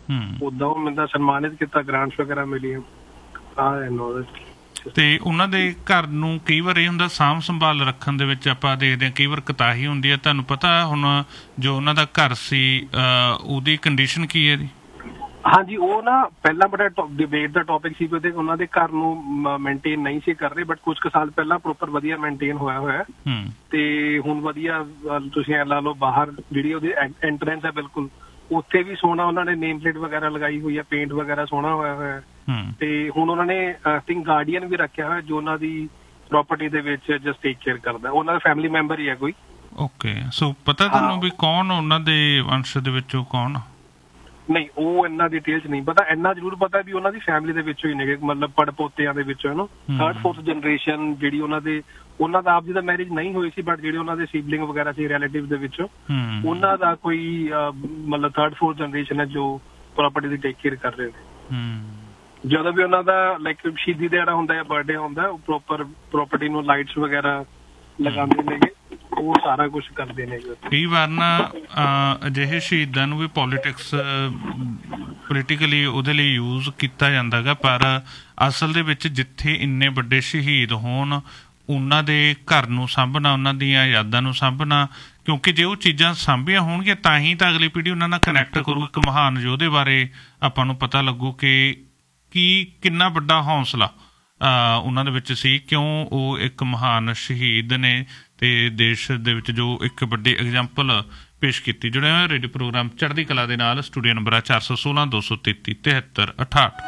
ਉਦਾਂ ਉਹ ਮੈਨੂੰ ਸਨਮਾਨਿਤ ਕੀਤਾ, ਗ੍ਰਾਂਟਸ ਵਗੈਰਾ ਮਿਲੀਆਂ। ਤੇ ਉਹਨਾਂ ਦੇ ਘਰ ਨੂੰ ਕਈ ਵਾਰ ਇਹ ਹੁੰਦਾ ਸਾਂਭ ਸੰਭਾਲ ਰੱਖਣ ਦੇ ਵਿੱਚ ਆਪਾਂ ਦੇਖਦੇ ਹਾਂ ਕਈ ਵਾਰ ਕੋਤਾਹੀ ਹੁੰਦੀ ਹੈ। ਤੁਹਾਨੂੰ ਪਤਾ ਹੁਣ ਜੋ ਉਹਨਾਂ ਦਾ ਘਰ ਸੀ ਉਹਦੀ ਕੰਡੀਸ਼ਨ ਕੀ ਹੈ ਜੀ? ਹਾਂਜੀ, ਉਹ ਨਾ ਪਹਿਲਾਂ ਬੜਾ ਡਿਬੇਟ ਦਾ ਟੌਪਿਕ ਸੀ ਕਿ ਉਹਨਾਂ ਦੇ ਘਰ ਨੂੰ ਮੇਨਟੇਨ ਨਹੀਂ ਸੀ ਕਰ ਰਹੇ, ਬਟ ਕੁਝ ਕੁ ਸਾਲ ਪਹਿਲਾਂ ਪ੍ਰੋਪਰ ਵਧੀਆ ਮੇਨਟੇਨ ਹੋਇਆ ਤੇ ਹੁਣ ਵਧੀਆ। ਤੁਸੀਂ ਐ ਲਾ ਲਓ ਬਾਹਰ ਜਿਹੜੀ ਉਹਦੀ ਐਂਟਰੈਂਸ ਹੈ ਬਿਲਕੁਲ ਉੱਥੇ ਵੀ ਸੋਹਣਾ ਉਹਨਾਂ ਨੇ ਨੇਮ ਪਲੇਟ ਵਗੈਰਾ ਲਗਾਈ ਹੋਈ ਹੈ, ਪੇਂਟ ਵਗੈਰਾ ਸੋਹਣਾ ਹੋਇਆ ਹੋਇਆ। ਤੇ ਹੁਣ ਉਹਨਾਂ ਨੇ ਆਈ ਥਿੰਕ ਗਾਰਡੀਅਨ ਵੀ ਰੱਖਿਆ ਹੋਇਆ ਜੋ ਉਹਨਾਂ ਦੀ ਪ੍ਰੋਪਰਟੀ ਦੇ ਵਿੱਚ ਜਸਟ ਟੇਕ ਕੇਅਰ ਕਰਦਾ, ਉਹਨਾਂ ਦਾ ਫੈਮਿਲੀ ਮੈਂਬਰ ਹੀ ਹੈ ਕੋਈ। ਓਕੇ, ਸੋ ਪਤਾ ਤੁਹਾਨੂੰ ਵੀ ਕੌਣ ਉਹਨਾਂ ਦੇ ਵੰਸ਼ ਦੇ ਵਿੱਚੋਂ ਕੌਣ? ਨਹੀਂ, ਉਹ ਇੰਨਾ ਡਿਟੇਲ ਚ ਨਹੀਂ ਪਤਾ। ਇੰਨਾ ਜ਼ਰੂਰ ਪਤਾ ਵੀ ਉਹਨਾਂ ਦੀ ਫੈਮਿਲੀ ਦੇ ਵਿੱਚੋਂ ਹੀ ਨੇ, ਮਤਲਬ ਪੜਪੋਤਿਆਂ ਦੇ ਵਿੱਚੋਂ ਨਾ 3rd 4th ਜਨਰੇਸ਼ਨ ਜਿਹੜੀ ਉਹਨਾਂ ਦਾ ਆਪ ਜੀ ਦਾ ਮੈਰਿਜ ਨਹੀਂ ਹੋਈ ਸੀ, ਬਟ ਜਿਹੜੇ ਉਹਨਾਂ ਦੇ ਸਿਬਲਿੰਗ ਵਗੈਰਾ ਸੀ ਰਿਲੇਟਿਵ ਦੇ ਵਿੱਚੋਂ ਉਹਨਾਂ ਦਾ ਕੋਈ ਮਤਲਬ 3rd 4th ਜਨਰੇਸ਼ਨ ਹੈ ਜੋ ਪ੍ਰੋਪਰਟੀ ਦੀ ਟੇਕ ਕੇਅਰ ਕਰ ਰਹੇ ਨੇ। ਜਦੋਂ ਵੀ ਉਹਨਾਂ ਦਾ ਲਾਈਕ ਸ਼ਹੀਦੀ ਦਿਹਾੜਾ ਹੁੰਦਾ ਜਾਂ ਬਰਥਡੇ ਹੁੰਦਾ, ਉਹ ਪ੍ਰੋਪਰ ਪ੍ਰੋਪਰਟੀ ਨੂੰ ਲਾਈਟਸ ਵਗੈਰਾ ਲਗਾਉਂਦੇ ਨੇਗੇ, ਉਹ ਸਾਰਾ ਕੁਝ ਕਰਦੇ ਨੇ। ਕਈ ਵਾਰ ਨਾ ਅਜਿਹੇ ਸ਼ਹੀਦਾਂ ਨੂੰ ਵੀ ਪੋਲੀਟੀਕਲੀ ਉਹਦੇ ਲਈ ਯੂਜ਼ ਕੀਤਾ ਜਾਂਦਾ ਗਾ, ਪਰ ਅਸਲ ਦੇ ਵਿੱਚ ਜਿੱਥੇ ਇੰਨੇ ਵੱਡੇ ਸ਼ਹੀਦ ਹੋਣ ਉਹਨਾਂ ਦੇ ਘਰ ਨੂੰ ਸਾਂਭਣਾ, ਉਹਨਾਂ ਦੀਆਂ ਯਾਦਾਂ ਨੂੰ ਸਾਂਭਣਾ, ਕਿਉਂਕਿ ਜੇ ਉਹ ਚੀਜ਼ਾਂ ਸਾਂਭੀਆਂ ਹੋਣਗੀਆਂ ਤਾਂ ਹੀ ਤਾਂ ਅਗਲੀ ਪੀੜ੍ਹੀ ਉਹਨਾਂ ਨਾਲ ਕਨੈਕਟ ਕਰੂ। ਇੱਕ ਮਹਾਨ ਯੋਧੇ ਬਾਰੇ ਆਪਾਂ ਨੂੰ ਪਤਾ ਲੱਗੂ ਕਿ ਕਿੰਨਾ ਵੱਡਾ ਹੌਸਲਾ ਉਹਨਾਂ ਦੇ ਵਿੱਚ ਸੀ, ਕਿਉਂ ਉਹ ਇੱਕ ਮਹਾਨ ਸ਼ਹੀਦ ਨੇ ਤੇ ਦੇਸ਼ ਦੇ ਵਿੱਚ ਜੋ ਇੱਕ ਵੱਡੀ ਐਗਜ਼ਾਮਪਲ ਪੇਸ਼ ਕੀਤੀ। ਜੁੜਿਆ ਹੋਇਆ ਰੇਡੀਓ ਪ੍ਰੋਗਰਾਮ ਚੜ੍ਹਦੀ ਕਲਾ ਦੇ ਨਾਲ। Studio number 416 233 73 68।